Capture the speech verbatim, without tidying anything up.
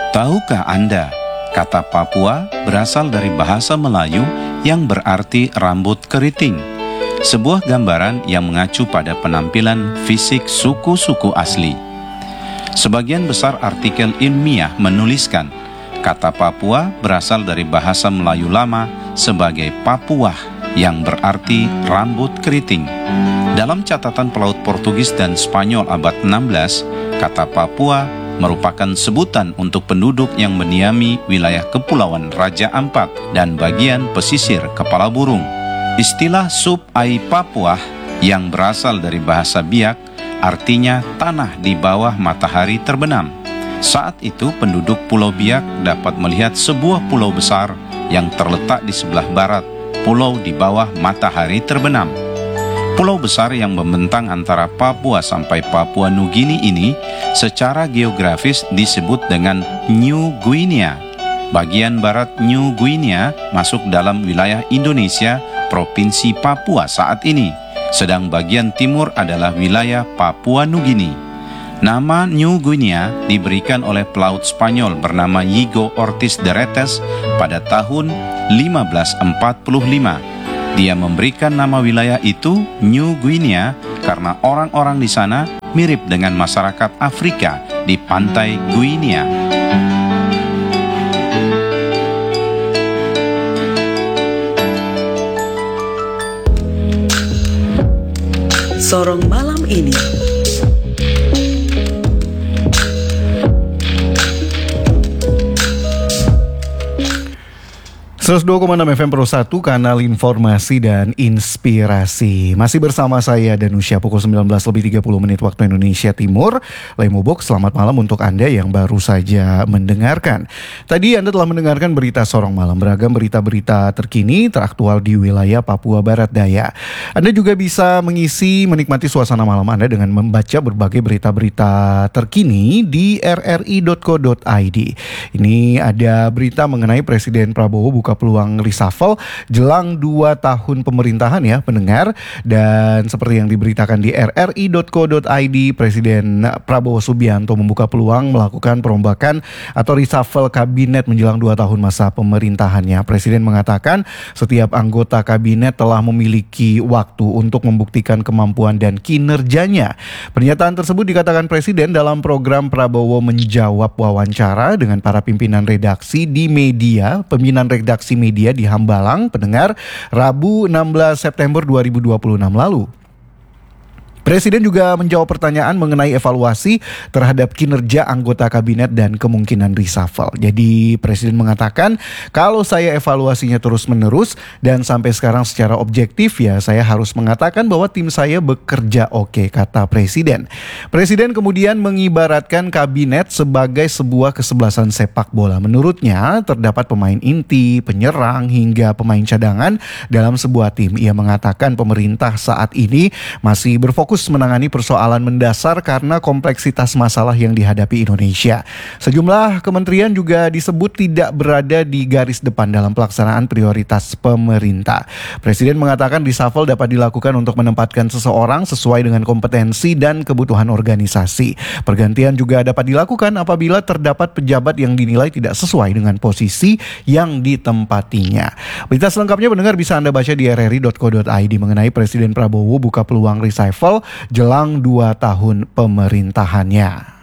Tahukah Anda, kata Papua berasal dari bahasa Melayu yang berarti rambut keriting, sebuah gambaran yang mengacu pada penampilan fisik suku-suku asli. Sebagian besar artikel ilmiah menuliskan, kata Papua berasal dari bahasa Melayu lama sebagai Papuah yang berarti rambut keriting. Dalam catatan pelaut Portugis dan Spanyol abad enam belas, kata Papua merupakan sebutan untuk penduduk yang mendiami wilayah Kepulauan Raja Ampat dan bagian pesisir Kepala Burung. Istilah Sub Ai Papua yang berasal dari bahasa Biak artinya tanah di bawah matahari terbenam. Saat itu penduduk Pulau Biak dapat melihat sebuah pulau besar yang terletak di sebelah barat, pulau di bawah matahari terbenam. Pulau besar yang membentang antara Papua sampai Papua Nugini ini secara geografis disebut dengan New Guinea. Bagian barat New Guinea masuk dalam wilayah Indonesia, Provinsi Papua saat ini, sedang bagian timur adalah wilayah Papua Nugini. Nama New Guinea diberikan oleh pelaut Spanyol bernama Yigo Ortiz de Retes pada tahun lima belas empat puluh lima. Dia memberikan nama wilayah itu New Guinea karena orang-orang di sana mirip dengan masyarakat Afrika di pantai Guinea. Sorong malam ini. seratus dua koma enam F M Pro satu, kanal informasi dan inspirasi. Masih bersama saya Danusya, pukul sembilan belas lebih tiga puluh menit waktu Indonesia Timur. Lemo Box, selamat malam untuk Anda yang baru saja mendengarkan. Tadi Anda telah mendengarkan berita Sorong Malam, beragam berita-berita terkini teraktual di wilayah Papua Barat Daya. Anda juga bisa mengisi, menikmati suasana malam Anda dengan membaca berbagai berita-berita terkini di r r i dot co dot i d. Ini ada berita mengenai Presiden Prabowo buka peluang reshuffle jelang dua tahun pemerintahan ya pendengar. Dan seperti yang diberitakan di r r i dot co dot i d, Presiden Prabowo Subianto membuka peluang melakukan perombakan atau reshuffle kabinet menjelang dua tahun masa pemerintahannya. Presiden mengatakan setiap anggota kabinet telah memiliki waktu untuk membuktikan kemampuan dan kinerjanya. Pernyataan tersebut dikatakan Presiden dalam program Prabowo Menjawab wawancara dengan para pimpinan redaksi di media, pimpinan redaksi media di Hambalang, pendengar, Rabu enam belas September dua ribu dua puluh enam lalu. Presiden juga menjawab pertanyaan mengenai evaluasi terhadap kinerja anggota kabinet dan kemungkinan reshuffle. Jadi Presiden mengatakan, kalau saya evaluasinya terus-menerus dan sampai sekarang secara objektif ya saya harus mengatakan bahwa tim saya bekerja oke, kata Presiden. Presiden kemudian mengibaratkan kabinet sebagai sebuah kesebelasan sepak bola. Menurutnya terdapat pemain inti, penyerang hingga pemain cadangan dalam sebuah tim. Ia mengatakan pemerintah saat ini masih berfokus fokus menangani persoalan mendasar karena kompleksitas masalah yang dihadapi Indonesia. Sejumlah kementerian juga disebut tidak berada di garis depan dalam pelaksanaan prioritas pemerintah. Presiden mengatakan reshuffle dapat dilakukan untuk menempatkan seseorang sesuai dengan kompetensi dan kebutuhan organisasi. Pergantian juga dapat dilakukan apabila terdapat pejabat yang dinilai tidak sesuai dengan posisi yang ditempatinya. Berita selengkapnya pendengar bisa Anda baca di r r i dot co dot i d mengenai Presiden Prabowo buka peluang reshuffle jelang dua tahun pemerintahannya.